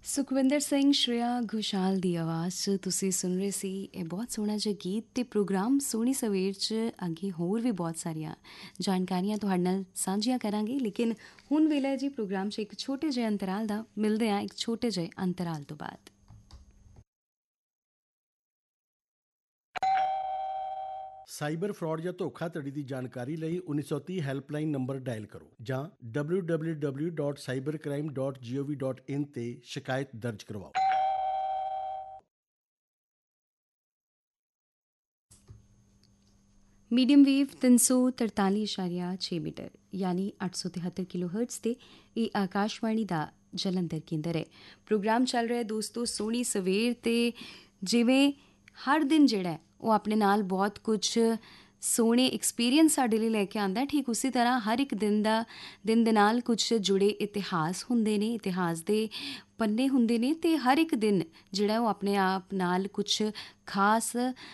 ਸੁਖਵਿੰਦਰ ਸਿੰਘ ਸ਼੍ਰੇਆ ਘੋਸ਼ਾਲ ਦੀ ਆਵਾਜ਼ 'ਚ ਤੁਸੀਂ ਸੁਣ ਰਹੇ ਸੀ ਇਹ ਬਹੁਤ ਸੋਹਣਾ ਜਿਹਾ ਗੀਤ। ਤੇ ਪ੍ਰੋਗਰਾਮ ਸੋਹਣੀ ਸਵੇਰ 'ਚ ਅੱਗੇ ਹੋਰ ਵੀ ਬਹੁਤ ਸਾਰੀਆਂ ਜਾਣਕਾਰੀਆਂ ਤੁਹਾਡੇ ਨਾਲ ਸਾਂਝੀਆਂ ਕਰਾਂਗੇ, ਲੇਕਿਨ ਹੁਣ ਵੇਲੇ ਹੈ ਜੀ ਪ੍ਰੋਗਰਾਮ 'ਚ ਇੱਕ ਛੋਟੇ ਜਿਹੇ ਅੰਤਰਾਲ ਦਾ। ਮਿਲਦੇ ਹਾਂ ਇੱਕ ਛੋਟੇ ਜਿਹੇ ਅੰਤਰਾਲ ਤੋਂ ਬਾਅਦ। ਸਾਈਬਰ ਫਰਾਡ ਜਾਂ ਧੋਖਾਧੜੀ ਦੀ ਜਾਣਕਾਰੀ ਲਈ 1930 ਹੈਲਪਲਾਈਨ ਨੰਬਰ ਡਾਇਲ ਕਰੋ ਜਾਂ www.cybercrime.gov.in ਤੇ ਸ਼ਿਕਾਇਤ ਦਰਜ ਕਰਵਾਓ। ਮੀਡੀਅਮ ਵੇਵ 343.6 ਮੀਟਰ ਯਾਨੀ 873 ਕਿਲੋਹਰਟਜ਼ ਤੇ ਇਹ ਆਕਾਸ਼ਵਾਣੀ ਦਾ ਜਲੰਧਰ ਕੇਂਦਰ ਹੈ। ਪ੍ਰੋਗਰਾਮ ਚੱਲ ਰਿਹਾ ਦੋਸਤੋ ਸੋਹਣੀ ਸਵੇਰ, ਤੇ ਜਿਵੇਂ ਹਰ ਦਿਨ ਜਿਹੜਾ ਉਹ ਆਪਣੇ ਨਾਲ ਬਹੁਤ ਕੁਝ ਸੋਹਣੇ ਐਕਸਪੀਰੀਅੰਸ ਸਾਡੇ ਲਈ ਲੈ ਕੇ ਆਉਂਦਾ, ਠੀਕ ਉਸੇ ਤਰ੍ਹਾਂ ਹਰ ਇੱਕ ਦਿਨ ਦੇ ਨਾਲ ਕੁਝ ਜੁੜੇ ਇਤਿਹਾਸ ਹੁੰਦੇ ਨੇ, ਇਤਿਹਾਸ ਦੇ ਪੰਨੇ ਹੁੰਦੇ ਨੇ, ਤੇ ਹਰ ਇੱਕ ਦਿਨ ਜਿਹੜਾ ਉਹ ਆਪਣੇ ਆਪ ਨਾਲ ਕੁਝ ਖਾਸ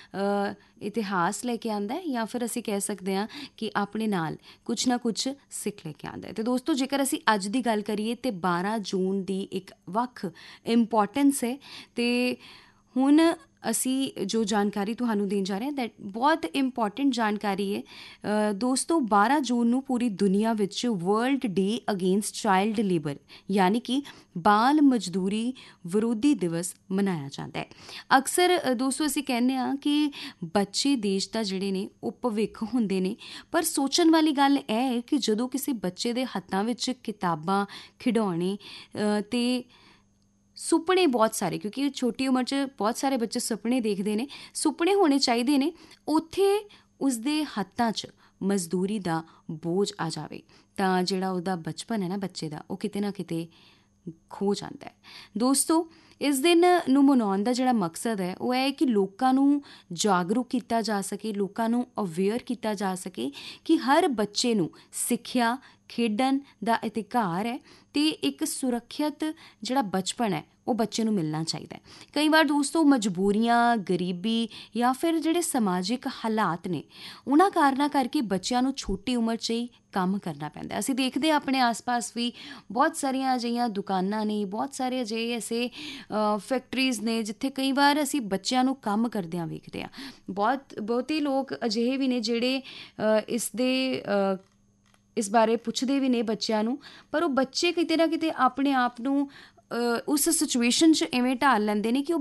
ਇਤਿਹਾਸ ਲੈ ਕੇ ਆਉਂਦਾ ਹੈ, ਜਾਂ ਫਿਰ ਅਸੀਂ ਕਹਿ ਸਕਦੇ ਹਾਂ ਕਿ ਆਪਣੇ ਨਾਲ ਕੁਝ ਨਾ ਕੁਝ ਸਿੱਖ ਲੈ ਕੇ ਆਉਂਦਾ ਹੈ। ਤੇ ਦੋਸਤੋ ਜੇਕਰ ਅਸੀਂ ਅੱਜ ਦੀ ਗੱਲ ਕਰੀਏ ਤੇ 12 ਜੂਨ ਦੀ ਇੱਕ ਵੱਖ ਇੰਪੋਰਟੈਂਸ ਹੈ। ਤੇ ਹੁਣ ਅਸੀਂ ਜੋ ਜਾਣਕਾਰੀ ਤੁਹਾਨੂੰ ਦੇਣ ਜਾ ਰਹੇ ਹਾਂ ਦੈਟ ਬਹੁਤ ਇੰਪੋਰਟੈਂਟ ਜਾਣਕਾਰੀ ਹੈ ਦੋਸਤੋ। 12 ਜੂਨ ਨੂੰ ਪੂਰੀ ਦੁਨੀਆ ਵਿੱਚ ਵਰਲਡ ਡੇ ਅਗੇਂਸਟ ਚਾਈਲਡ ਲੇਬਰ ਯਾਨੀ ਕਿ ਬਾਲ ਮਜ਼ਦੂਰੀ ਵਿਰੋਧੀ ਦਿਵਸ ਮਨਾਇਆ ਜਾਂਦਾ ਹੈ। ਅਕਸਰ ਦੋਸਤੋ ਅਸੀਂ ਕਹਿੰਦੇ ਹਾਂ ਕਿ ਬੱਚੇ ਦੇਸ਼ ਦਾ ਜਿਹੜੇ ਨੇ ਉਹ ਭਵਿੱਖ ਹੁੰਦੇ ਨੇ, ਪਰ ਸੋਚਣ ਵਾਲੀ ਗੱਲ ਇਹ ਹੈ ਕਿ ਜਦੋਂ ਕਿਸੇ ਬੱਚੇ ਦੇ ਹੱਥਾਂ ਵਿੱਚ ਕਿਤਾਬਾਂ, ਖਿਡੌਣੇ ਤੇ ਸੁਪਨੇ ਬਹੁਤ ਸਾਰੇ, ਕਿਉਂਕਿ ਛੋਟੀ ਉਮਰ 'ਚ ਬਹੁਤ ਸਾਰੇ ਬੱਚੇ ਸੁਪਨੇ ਦੇਖਦੇ ਨੇ, ਸੁਪਨੇ ਹੋਣੇ ਚਾਹੀਦੇ ਨੇ, ਉੱਥੇ ਉਸਦੇ ਹੱਥਾਂ 'ਚ ਮਜ਼ਦੂਰੀ ਦਾ ਬੋਝ ਆ ਜਾਵੇ ਤਾਂ ਜਿਹੜਾ ਉਹਦਾ ਬਚਪਨ ਹੈ ਨਾ ਬੱਚੇ ਦਾ, ਉਹ ਕਿਤੇ ਨਾ ਕਿਤੇ ਖੋ ਜਾਂਦਾ ਹੈ। ਦੋਸਤੋ ਇਸ ਦਿਨ ਨੂੰ ਮਨਾਉਣ ਦਾ ਜਿਹੜਾ ਮਕਸਦ ਹੈ ਉਹ ਹੈ ਕਿ ਲੋਕਾਂ ਨੂੰ ਜਾਗਰੂਕ ਕੀਤਾ ਜਾ ਸਕੇ, ਲੋਕਾਂ ਨੂੰ ਅਵੇਅਰ ਕੀਤਾ ਜਾ ਸਕੇ ਕਿ ਹਰ ਬੱਚੇ ਨੂੰ ਸਿੱਖਿਆ, ਖੇਡਣ ਦਾ ਅਧਿਕਾਰ ਹੈ ਤੇ ਇੱਕ ਸੁਰੱਖਿਅਤ ਜਿਹੜਾ ਬਚਪਨ ਹੈ ਉਹ ਬੱਚੇ ਨੂੰ ਮਿਲਣਾ ਚਾਹੀਦਾ ਹੈ। ਕਈ ਵਾਰ ਦੋਸਤੋ ਮਜਬੂਰੀਆਂ, ਗਰੀਬੀ ਜਾਂ ਫਿਰ ਜਿਹੜੇ ਸਮਾਜਿਕ ਹਾਲਾਤ ਨੇ ਉਹਨਾਂ ਕਾਰਨਾਂ ਕਰਕੇ ਬੱਚਿਆਂ ਨੂੰ ਛੋਟੀ ਉਮਰ 'ਚ ਹੀ ਕੰਮ ਕਰਨਾ ਪੈਂਦਾ। ਅਸੀਂ ਦੇਖਦੇ ਹਾਂ ਆਪਣੇ ਆਸ-ਪਾਸ ਵੀ ਬਹੁਤ ਸਾਰੀਆਂ ਅਜਿਹੀਆਂ ਦੁਕਾਨਾਂ ਨੇ, ਬਹੁਤ ਸਾਰੇ ਅਜਿਹੇ ਐਸੇ ਫੈਕਟਰੀਜ਼ ਨੇ ਜਿੱਥੇ ਕਈ ਵਾਰ ਅਸੀਂ ਬੱਚਿਆਂ ਨੂੰ ਕੰਮ ਕਰਦਿਆਂ ਵੇਖਦੇ ਹਾਂ। ਬਹੁਤੇ ਲੋਕ ਅਜਿਹੇ ਵੀ ਨੇ ਜਿਹੜੇ ਇਸ ਬਾਰੇ ਪੁੱਛਦੇ ਵੀ ਨੇ ਬੱਚਿਆਂ ਨੂੰ, ਪਰ ਉਹ ਬੱਚੇ ਕਿਤੇ ਨਾ ਕਿਤੇ ਆਪਣੇ ਆਪ ਨੂੰ ਉਸ ਸਿਚੁਏਸ਼ਨ 'ਚ ਇਵੇਂ ਢਾਲ ਲੈਂਦੇ ਨੇ ਕਿ ਉਹ